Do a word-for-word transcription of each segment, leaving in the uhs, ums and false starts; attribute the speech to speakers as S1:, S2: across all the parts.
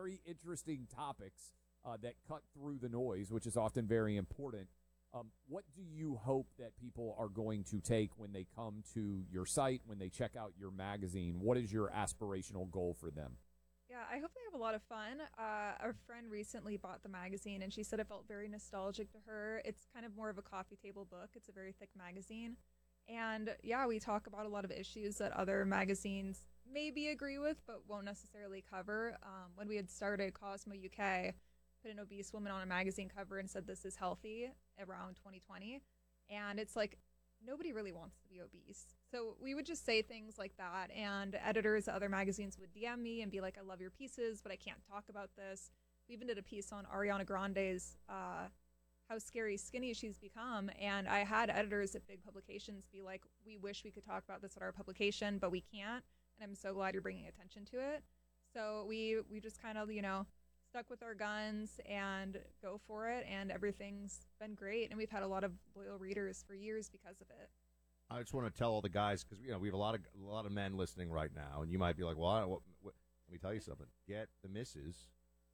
S1: very interesting topics uh, that cut through the noise, which is often very important. Um, what do you hope that people are going to take when they come to your site, when they check out your magazine? What is your aspirational goal for them?
S2: Yeah, I hope they have a lot of fun. Uh, our friend recently bought the magazine, and she said it felt very nostalgic to her. It's kind of more of a coffee table book. It's a very thick magazine. And yeah, we talk about a lot of issues that other magazines maybe agree with, but won't necessarily cover. Um, when we had started, Cosmo U K put an obese woman on a magazine cover and said this is healthy around twenty twenty. And it's like, nobody really wants to be obese. So we would just say things like that, and editors at other magazines would D M me and be like, I love your pieces, but I can't talk about this. We even did a piece on Ariana Grande's uh, how scary skinny she's become, and I had editors at big publications be like, we wish we could talk about this at our publication, but we can't, and I'm so glad you're bringing attention to it. So we, we just kind of, you know, stuck with our guns and go for it, and everything's been great, and we've had a lot of loyal readers for years because of it.
S3: I just want to tell all the guys, because you know we have a lot of a lot of men listening right now, and you might be like, "Well, I don't, what, what, let me tell you something. Get the missus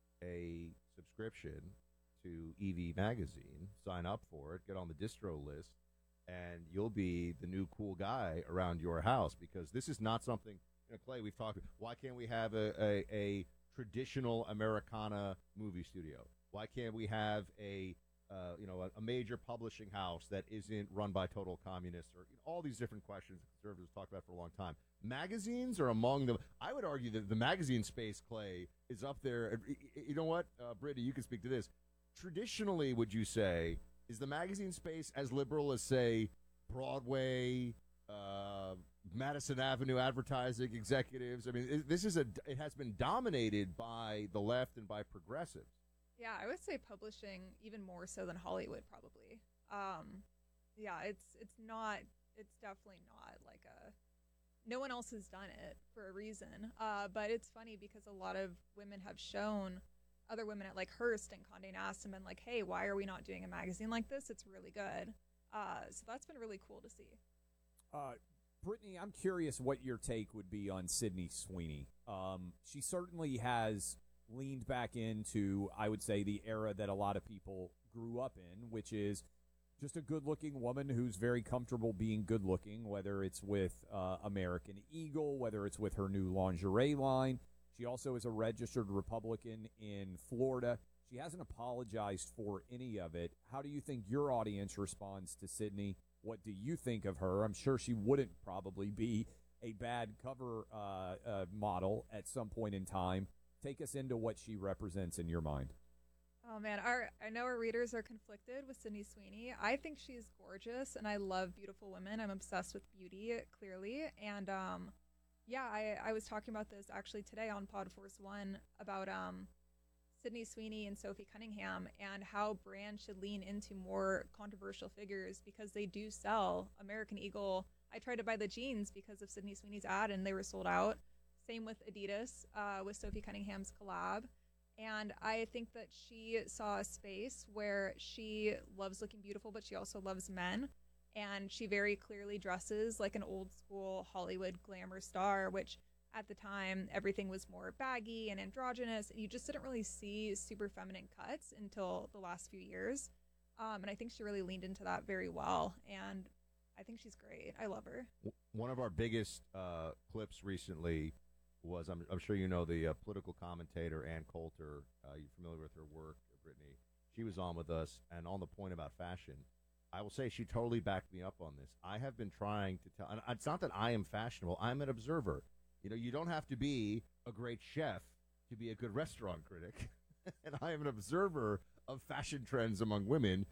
S3: a subscription to E V Magazine. Sign up for it. Get on the distro list, and you'll be the new cool guy around your house. Because this is not something, you know, Clay. We've talked. Why can't we have a, a, a traditional Americana movie studio? Why can't we have a Uh, you know, a, a major publishing house that isn't run by total communists, or you know, all these different questions that conservatives talked about for a long time. Magazines are among them. I would argue that the magazine space, Clay, is up there. You know what, uh, Brittany, you can speak to this. Traditionally, would you say, is the magazine space as liberal as, say, Broadway, uh, Madison Avenue advertising executives? I mean, it, this is a. It has been dominated by the left and by progressives.
S2: Yeah, I would say publishing even more so than Hollywood, probably. Um, yeah, it's it's not. It's definitely not like a. No one else has done it for a reason. Uh, but it's funny because a lot of women have shown other women at like Hearst and Condé Nast and been like, "Hey, why are we not doing a magazine like this? It's really good." Uh, so that's been really cool to see.
S1: Uh, Brittany, I'm curious what your take would be on Sydney Sweeney. Um, she certainly has leaned back into, I would say, the era that a lot of people grew up in, which is just a good-looking woman who's very comfortable being good-looking, whether it's with uh, American Eagle, whether it's with her new lingerie line. She also is a registered Republican in Florida. She hasn't apologized for any of it. How do you think your audience responds to Sydney? What do you think of her? I'm sure she wouldn't probably be a bad cover uh, uh, model at some point in time. Take us into what she represents in your mind.
S2: Oh man, our I know our readers are conflicted with Sydney Sweeney. I think she's gorgeous, and I love beautiful women. I'm obsessed with beauty, clearly. And um, yeah, I, I was talking about this actually today on Pod Force One about um, Sydney Sweeney and Sophie Cunningham and how brands should lean into more controversial figures because they do sell. American Eagle, I tried to buy the jeans because of Sydney Sweeney's ad, and they were sold out. Same with Adidas, uh, with Sophie Cunningham's collab. And I think that she saw a space where she loves looking beautiful, but she also loves men. And she very clearly dresses like an old school Hollywood glamour star, which at the time, everything was more baggy and androgynous. And you just didn't really see super feminine cuts until the last few years. Um, and I think she really leaned into that very well. And I think she's great. I love her.
S3: One of our biggest uh, clips recently was, I'm, I'm sure you know the uh, political commentator Ann Coulter. Uh, you're familiar with her work, Brittany. She was on with us, and on the point about fashion, I will say she totally backed me up on this. I have been trying to tell, and it's not that I am fashionable, I'm an observer. You know, you don't have to be a great chef to be a good restaurant critic. And I am an observer of fashion trends among women.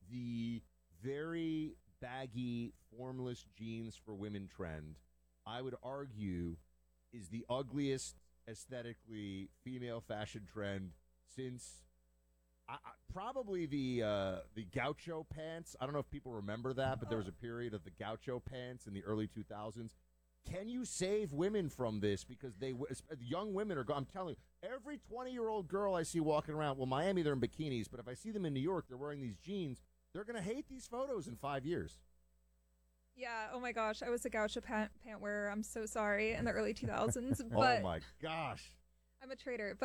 S3: The very baggy, formless jeans for women trend, I would argue, is the ugliest aesthetically female fashion trend since I, I, probably the uh, the gaucho pants. I don't know if people remember that, but there was a period of the gaucho pants in the early two thousands. Can you save women from this? Because they young women are, I'm telling you, every twenty-year-old girl I see walking around, well, Miami, they're in bikinis, but if I see them in New York, they're wearing these jeans, they're going to hate these photos in five years.
S2: Yeah, oh my gosh, I was a gaucho pant, pant wearer. I'm so sorry in the early two thousands. But
S3: oh my gosh.
S2: I'm a traitor. But